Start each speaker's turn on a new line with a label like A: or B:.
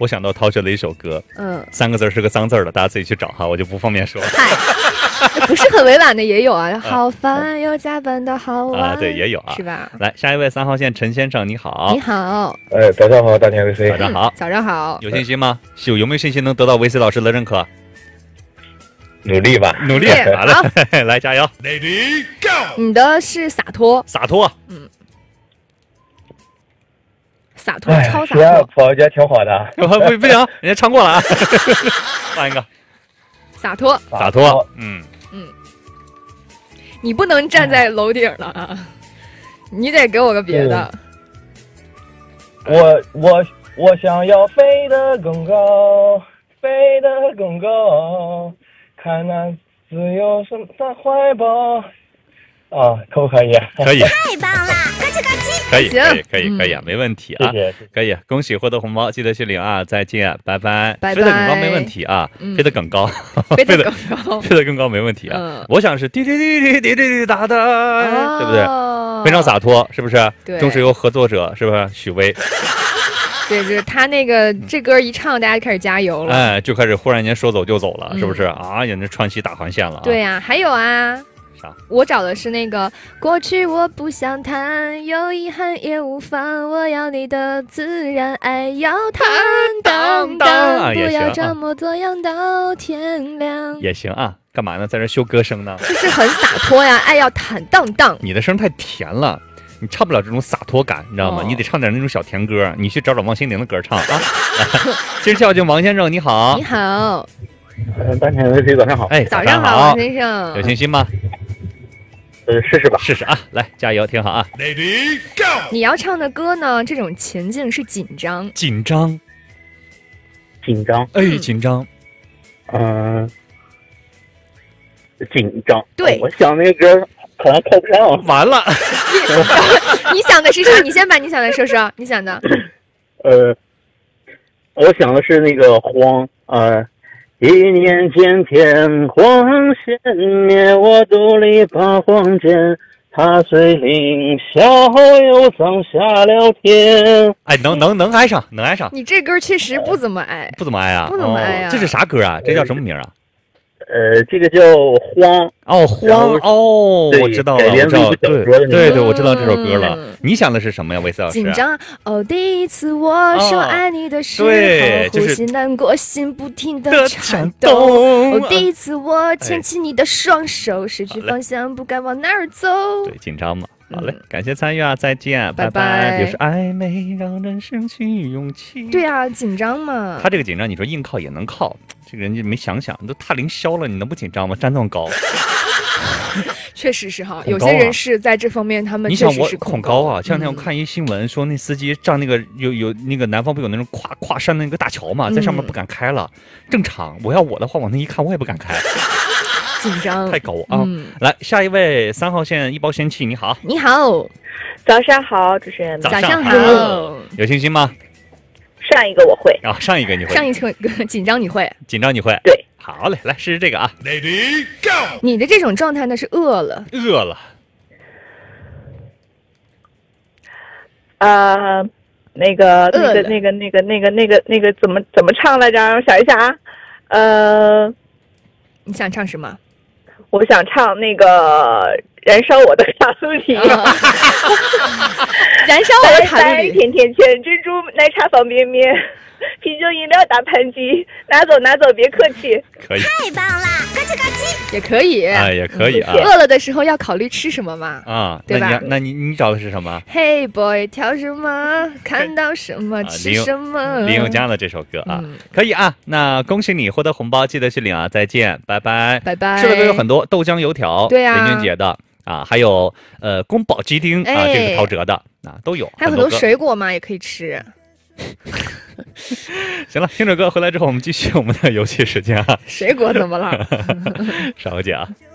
A: 我想到陶喆的一首歌，3个字是个脏字的，大家自己去找哈，我就不方便说。
B: 嗨，不是很委婉的也有啊，好烦又加班的好玩
A: 啊，对，也有啊，
B: 是吧？
A: 来，下一位3号线陈先生，你好。
B: 你好。
C: 早上好，大田 VC。
A: 早上好。
B: 早上好。
A: 有信心吗？有没有信心能得到 VC 老师的认可？
C: 努力吧，
A: 努力。好了，来加油。
D: Lady Go。
B: 你的是洒脱。
A: 洒脱。
B: 洒脱，超洒
C: 脱。
B: 脱。
C: 我觉得挺好的。
A: 不行，人家唱过了啊。换一个。
B: 洒脱。
A: 洒脱。
B: 你不能站在楼顶了啊！你得给我个别的。
C: 我想要飞得更高，飞得更高，看那自由的怀抱。啊，可不可以？
A: 可以。
E: 太棒了，咯吱咯
A: 吱。可以啊，没问题啊。
C: 谢谢。
A: 可以，恭喜获得红包，记得去领啊！再见，拜拜。
B: 拜拜。
A: 飞得更高没问题啊，飞得更高，
B: 飞得更高，
A: 飞得更高没问题啊。我想是滴滴滴滴滴滴滴答答，对不对？非常洒脱，是不是？
B: 对。
A: 中石油合作者是不是许巍？
B: 对，就是他那个这歌一唱，大家就开始加油了。
A: 哎，就开始忽然间说走就走了，是不是啊？人家川西大环线了啊。
B: 对呀，还有啊。我找的是那个过去我不想谈，有遗憾也无妨，我要你的自然爱要坦荡荡，不要这么多样到天亮。
A: 也行啊，干嘛呢？在这修歌声呢？
B: 就是很洒脱呀，爱要坦荡荡。
A: 你的声太甜了，你唱不了这种洒脱感，你知道吗？你得唱点那种小甜歌，你去找王心凌的歌唱啊。今儿叫王先生，你好。
B: 你好。
C: 大田 VC 早上好。
A: 哎，
B: 早上好，王先生。
A: 有信心吗？
C: 试试吧，
A: 试试啊！来，加油，挺好啊
D: ！Lady Go。
B: 你要唱的歌呢，这种情境是紧张，
C: 紧张。
A: 哎，紧张。
C: 紧张。
B: 对，
C: 我想那个歌可能靠不上。
A: 完了。
B: 你想的是啥？你先把你想的说说，你想的。
C: 我想的是那个荒1年间天荒险灭，我肚里把荒剑，踏碎凌霄又葬下了天。
A: 哎，能挨上，能挨上。
B: 你这歌确实不怎么挨，
A: 不怎么挨啊，
B: 不怎么挨啊。
A: 这是啥歌啊？这叫什么名啊？
C: 这个叫荒。
A: 荒我知道了，我知道，对，我知道这首歌了。你想的是什么呀，维斯老师？
B: 紧张第一次我说爱你的时候，呼吸难过，心不停的颤动。第一次我牵起你的双手，失去方向，不敢往哪儿走。
A: 对，紧张嘛。好嘞，感谢参与啊，再见，拜拜。就是暧昧让人失去勇气。
B: 对啊，紧张嘛。
A: 他这个紧张，你说硬靠也能靠，这个人就没想，都踏凌霄了，你能不紧张吗？站那么高。
B: 确实是哈，有些人是在这方面他们确实是
A: 恐高啊。前两天我看一新闻说，那司机上那个有那个南方不有那种跨山的那个大桥嘛，在上面不敢开了。正常，我的话往那一看，我也不敢开。
B: 紧张
A: 太高啊！来，下一位3号线一包仙气，你好。
B: 你好，
F: 早上好，主持人。
B: 早上好。
A: 有信心吗？
F: 上一个我会。
A: 上一个你会。
B: 上一个紧张你会。
A: 紧张你会。
F: 对。
A: 好嘞，来试试这个啊。
D: Lady Go。
B: 你的这种状态呢是饿了。
F: 那个怎么唱来着？让我想一想啊。
B: 你想唱什么？
F: 我想唱那个燃烧我的卡路里。
B: 燃烧我的卡路里。
F: 甜甜圈、珍珠奶茶、方便面、啤酒饮料大盘鸡，拿走，别客气。
A: 可以。
E: 太棒了，咯吱咯吱。
B: 也可以。
A: 也可以啊。
B: 饿了的时候要考虑吃什么嘛。对吧？
A: 那你找的是什么
B: ？Hey boy， 挑什么？看到什么吃什么？
A: 林宥嘉的这首歌啊，可以啊。那恭喜你获得红包，记得去领啊！再见，拜拜，
B: 拜拜。
A: 吃的歌有很多，豆浆油条，
B: 对呀，
A: 林俊杰的啊，还有宫保鸡丁啊，这是陶喆的啊，都有。
B: 还有很多水果嘛，也可以吃。
A: 行了，听着歌回来之后，我们继续我们的游戏时间啊。
B: 水果怎么了？
A: 稍后见啊。